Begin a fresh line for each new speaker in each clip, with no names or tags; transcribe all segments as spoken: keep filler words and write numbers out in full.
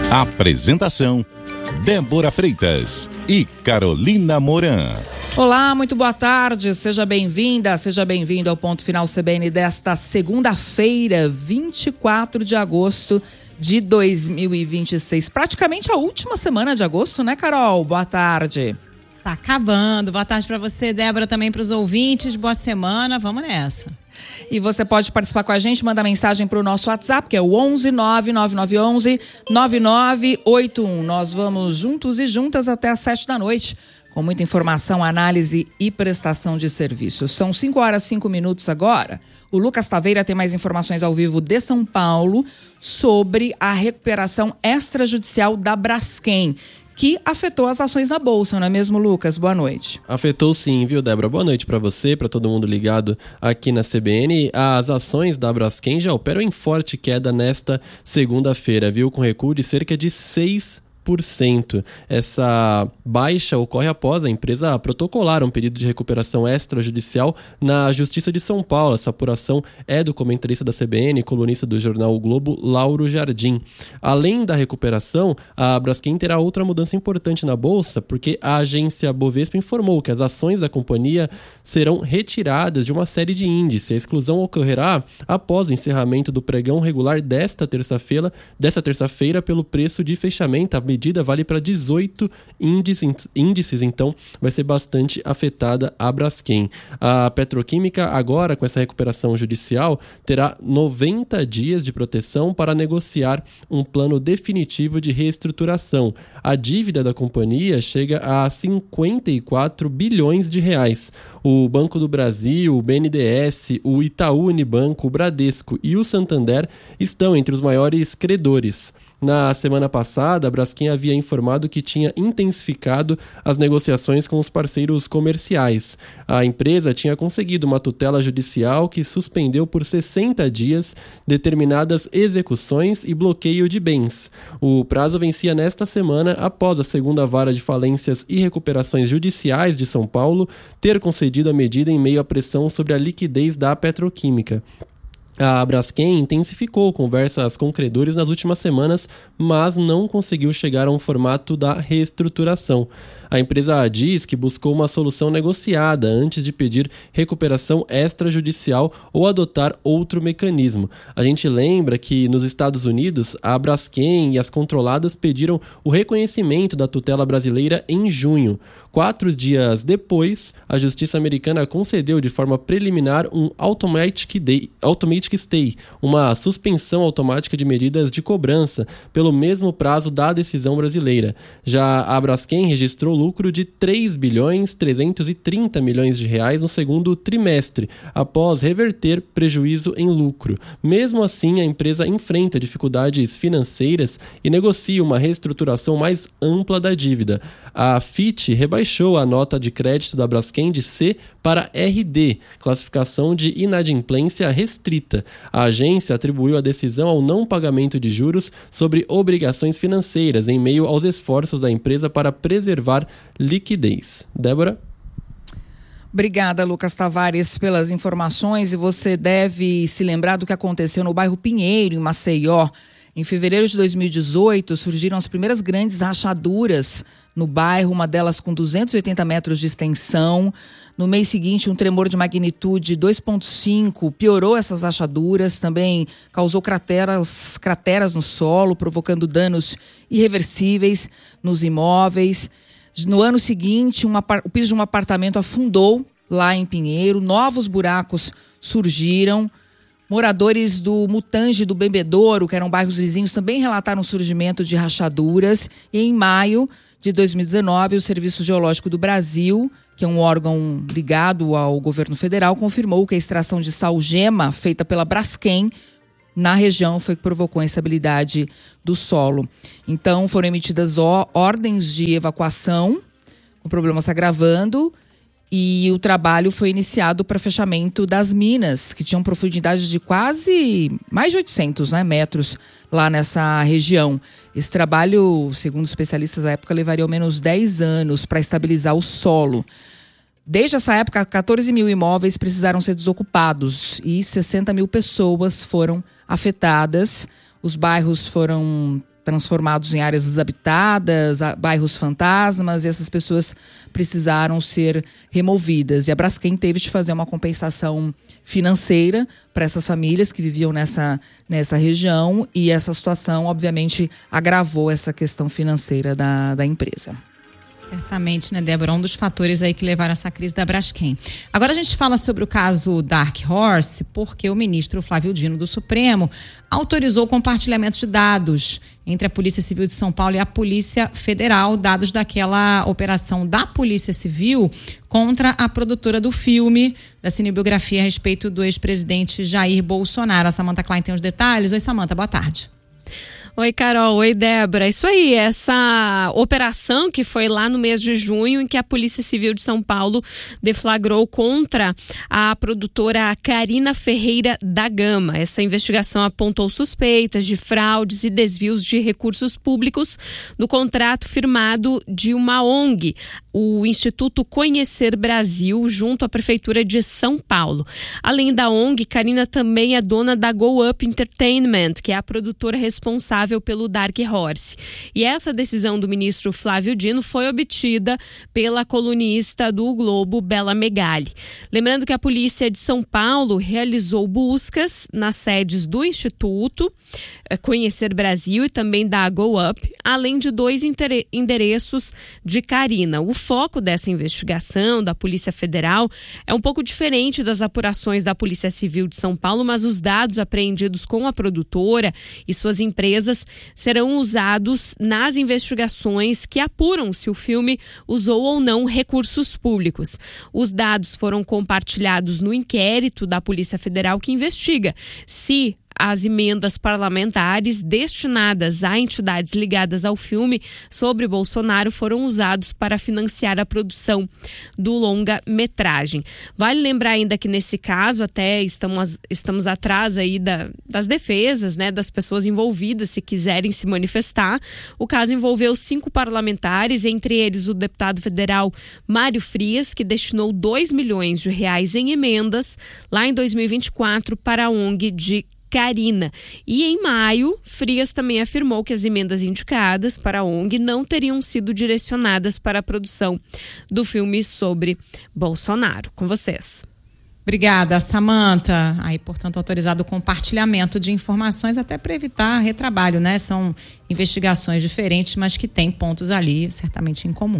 Apresentação: Débora Freitas e Carolina Moran.
Olá, muito boa tarde, seja bem-vinda, seja bem-vindo ao Ponto Final C B N desta segunda-feira, vinte e quatro de agosto de dois mil e vinte e seis. Praticamente a última semana de agosto, né, Carol? Boa tarde.
Tá acabando. Boa tarde para você, Débora, também para os ouvintes. Boa semana, vamos nessa.
E você pode participar com a gente, manda mensagem para o nosso WhatsApp, que é o onze nove nove nove onze nove nove oito um. Nós vamos juntos e juntas até às sete da noite, com muita informação, análise e prestação de serviços. São cinco horas e cinco minutos agora. O Lucas Taveira tem mais informações ao vivo de São Paulo sobre a recuperação extrajudicial da Braskem, que afetou as ações na Bolsa, não é mesmo, Lucas? Boa noite.
Afetou sim, viu, Débora? Boa noite para você, para todo mundo ligado aqui na C B N. As ações da Braskem já operam em forte queda nesta segunda-feira, viu? Com recuo de cerca de seis por cento. Essa baixa ocorre após a empresa protocolar um pedido de recuperação extrajudicial na Justiça de São Paulo. Essa apuração é do comentarista da C B N, colunista do jornal O Globo, Lauro Jardim. Além da recuperação, a Braskem terá outra mudança importante na Bolsa, porque a agência Bovespa informou que as ações da companhia serão retiradas de uma série de índices. A exclusão ocorrerá após o encerramento do pregão regular desta terça-feira, desta terça-feira pelo preço de fechamento. A medida vale para dezoito índices, índices, então vai ser bastante afetada a Braskem. A petroquímica, agora com essa recuperação judicial, terá noventa dias de proteção para negociar um plano definitivo de reestruturação. A dívida da companhia chega a cinquenta e quatro bilhões de reais. O Banco do Brasil, o B N D E S, o Itaú Unibanco, o Bradesco e o Santander estão entre os maiores credores. Na semana passada, a Braskem havia informado que tinha intensificado as negociações com os parceiros comerciais. A empresa tinha conseguido uma tutela judicial que suspendeu por sessenta dias determinadas execuções e bloqueio de bens. O prazo vencia nesta semana após a segunda vara de falências e recuperações judiciais de São Paulo ter concedido a medida em meio à pressão sobre a liquidez da petroquímica. A Braskem intensificou conversas com credores nas últimas semanas, mas não conseguiu chegar a um formato da reestruturação. A empresa diz que buscou uma solução negociada antes de pedir recuperação extrajudicial ou adotar outro mecanismo. A gente lembra que nos Estados Unidos, a Braskem e as controladas pediram o reconhecimento da tutela brasileira em junho. Quatro dias depois, a Justiça americana concedeu de forma preliminar um automatic, day, automatic stay, uma suspensão automática de medidas de cobrança pelo mesmo prazo da decisão brasileira. Já a Braskem registrou lucro de três bilhões trezentos e trinta milhões de reais no segundo trimestre, após reverter prejuízo em lucro. Mesmo assim, a empresa enfrenta dificuldades financeiras e negocia uma reestruturação mais ampla da dívida. A Fitch rebaixou a nota de crédito da Braskem de C para R D, classificação de inadimplência restrita. A agência atribuiu a decisão ao não pagamento de juros sobre obrigações financeiras, em meio aos esforços da empresa para preservar liquidez. Débora?
Obrigada, Lucas Tavares, pelas informações. E você deve se lembrar do que aconteceu no bairro Pinheiro, em Maceió. Em fevereiro de dois mil e dezoito, surgiram as primeiras grandes rachaduras no bairro, uma delas com duzentos e oitenta metros de extensão. No mês seguinte, um tremor de magnitude dois ponto cinco piorou essas rachaduras, também causou crateras, crateras no solo, provocando danos irreversíveis nos imóveis. No ano seguinte, um, o piso de um apartamento afundou lá em Pinheiro, novos buracos surgiram. Moradores do Mutange e do Bebedouro, que eram bairros vizinhos, também relataram o surgimento de rachaduras. E em maio de dois mil e dezenove, o Serviço Geológico do Brasil, que é um órgão ligado ao governo federal, confirmou que a extração de salgema feita pela Braskem na região foi que provocou a instabilidade do solo. Então foram emitidas ó, ordens de evacuação, o problema se agravando, e o trabalho foi iniciado para fechamento das minas, que tinham profundidade de quase mais de oitocentos, né, metros lá nessa região. Esse trabalho, segundo especialistas à época, levaria ao menos dez anos para estabilizar o solo. Desde essa época, quatorze mil imóveis precisaram ser desocupados e sessenta mil pessoas foram afetadas. Os bairros foram transformados em áreas desabitadas, bairros fantasmas, e essas pessoas precisaram ser removidas. E a Braskem teve de fazer uma compensação financeira para essas famílias que viviam nessa, nessa região, e essa situação, obviamente, agravou essa questão financeira da, da empresa.
Certamente, né, Débora? Um dos fatores aí que levaram essa crise da Braskem. Agora a gente fala sobre o caso Dark Horse, porque o ministro Flávio Dino do Supremo autorizou o compartilhamento de dados entre a Polícia Civil de São Paulo e a Polícia Federal, dados daquela operação da Polícia Civil contra a produtora do filme, da cinebiografia a respeito do ex-presidente Jair Bolsonaro. A Samantha Klein tem os detalhes. Oi, Samantha, boa tarde.
Oi, Carol. Oi, Débora. Isso aí, essa operação que foi lá no mês de junho, em que a Polícia Civil de São Paulo deflagrou contra a produtora Karina Ferreira da Gama. Essa investigação apontou suspeitas de fraudes e desvios de recursos públicos no contrato firmado de uma O N G, o Instituto Conhecer Brasil, junto à Prefeitura de São Paulo. Além da O N G, Karina também é dona da Go Up Entertainment, que é a produtora responsável pelo Dark Horse. E essa decisão do ministro Flávio Dino foi obtida pela colunista do Globo, Bela Megali. Lembrando que a Polícia de São Paulo realizou buscas nas sedes do Instituto Conhecer Brasil e também da Go Up, além de dois endereços de Karina. O foco dessa investigação da Polícia Federal é um pouco diferente das apurações da Polícia Civil de São Paulo, mas os dados apreendidos com a produtora e suas empresas serão usados nas investigações que apuram se o filme usou ou não recursos públicos. Os dados foram compartilhados no inquérito da Polícia Federal, que investiga se as emendas parlamentares destinadas a entidades ligadas ao filme sobre Bolsonaro foram usados para financiar a produção do longa-metragem. Vale lembrar ainda que nesse caso até estamos, estamos atrás aí da, das defesas, né, das pessoas envolvidas, se quiserem se manifestar. O caso envolveu cinco parlamentares, entre eles o deputado federal Mário Frias, que destinou dois milhões de reais em emendas lá em dois mil e vinte e quatro para a O N G de Karina. E em maio, Frias também afirmou que as emendas indicadas para a O N G não teriam sido direcionadas para a produção do filme sobre Bolsonaro. Com vocês.
Obrigada, Samantha. Aí, portanto, autorizado o compartilhamento de informações até para evitar retrabalho, né? São investigações diferentes, mas que têm pontos ali certamente em comum.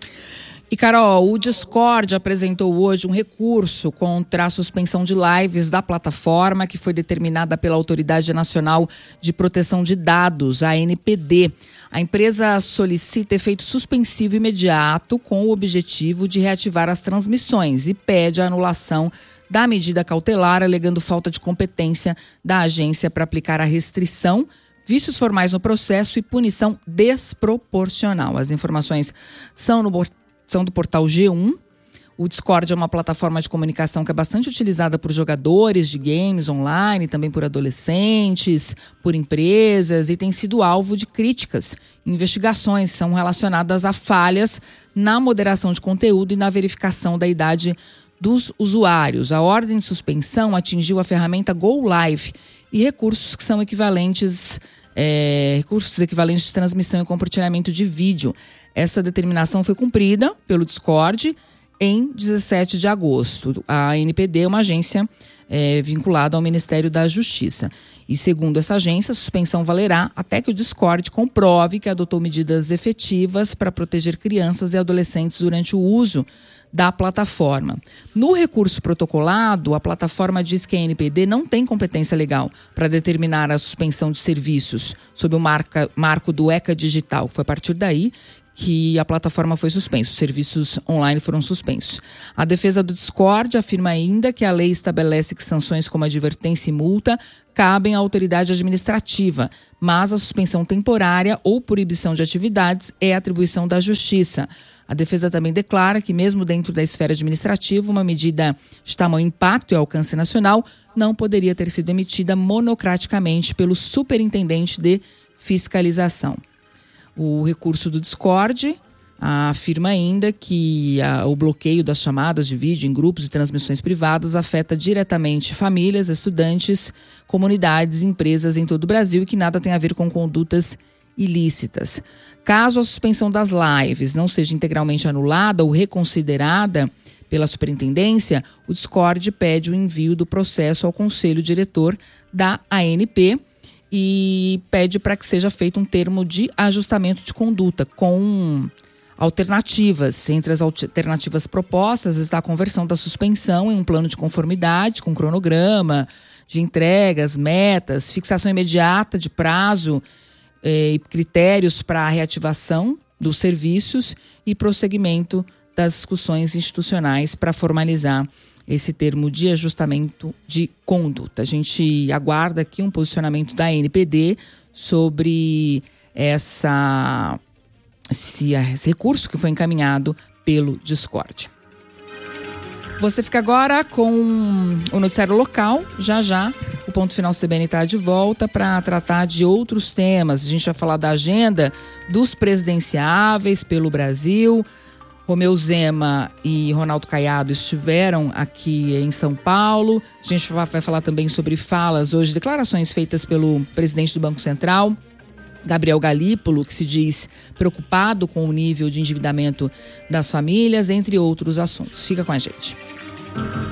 E, Carol, o Discord apresentou hoje um recurso contra a suspensão de lives da plataforma que foi determinada pela Autoridade Nacional de Proteção de Dados, a A N P D. A empresa solicita efeito suspensivo imediato com o objetivo de reativar as transmissões e pede a anulação da medida cautelar, alegando falta de competência da agência para aplicar a restrição, vícios formais no processo e punição desproporcional. As informações são no são do portal G um. O Discord é uma plataforma de comunicação que é bastante utilizada por jogadores de games online, também por adolescentes, por empresas, e tem sido alvo de críticas. Investigações são relacionadas a falhas na moderação de conteúdo e na verificação da idade dos usuários. A ordem de suspensão atingiu a ferramenta Go Live e recursos que são equivalentes, é, recursos equivalentes de transmissão e compartilhamento de vídeo. Essa determinação foi cumprida pelo Discord em dezessete de agosto. A A N P D é uma agência é, vinculada ao Ministério da Justiça. E segundo essa agência, a suspensão valerá até que o Discord comprove que adotou medidas efetivas para proteger crianças e adolescentes durante o uso da plataforma. No recurso protocolado, a plataforma diz que a A N P D não tem competência legal para determinar a suspensão de serviços sob o marca, marco do ECA Digital. Foi a partir daí que a plataforma foi suspensa, os serviços online foram suspensos. A defesa do Discord afirma ainda que a lei estabelece que sanções como advertência e multa cabem à autoridade administrativa, mas a suspensão temporária ou proibição de atividades é atribuição da Justiça. A defesa também declara que, mesmo dentro da esfera administrativa, uma medida de tamanho impacto e alcance nacional não poderia ter sido emitida monocraticamente pelo superintendente de fiscalização. O recurso do Discord afirma ainda que a, o bloqueio das chamadas de vídeo em grupos e transmissões privadas afeta diretamente famílias, estudantes, comunidades, empresas em todo o Brasil e que nada tem a ver com condutas ilícitas. Caso a suspensão das lives não seja integralmente anulada ou reconsiderada pela superintendência, o Discord pede o envio do processo ao Conselho Diretor da A N P e pede para que seja feito um termo de ajustamento de conduta com alternativas. Entre as alternativas propostas está a conversão da suspensão em um plano de conformidade com cronograma de entregas, metas, fixação imediata de prazo e eh, critérios para a reativação dos serviços e prosseguimento das discussões institucionais para formalizar esse termo de ajustamento de conduta. A gente aguarda aqui um posicionamento da A N P D sobre essa, esse, esse recurso que foi encaminhado pelo Discord. Você fica agora com o noticiário local. Já já o Ponto Final C B N está de volta para tratar de outros temas. A gente vai falar da agenda dos presidenciáveis pelo Brasil. Romeu Zema e Ronaldo Caiado estiveram aqui em São Paulo. A gente vai falar também sobre falas hoje, declarações feitas pelo presidente do Banco Central, Gabriel Galípolo, que se diz preocupado com o nível de endividamento das famílias, entre outros assuntos. Fica com a gente.